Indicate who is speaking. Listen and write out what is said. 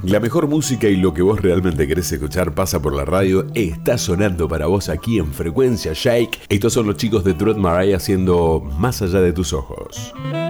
Speaker 1: La mejor música y lo que vos realmente querés escuchar pasa por la radio. Está sonando para vos aquí en Frecuencia Shake. Estos son los chicos de Truth Murray haciendo Más allá de tus ojos.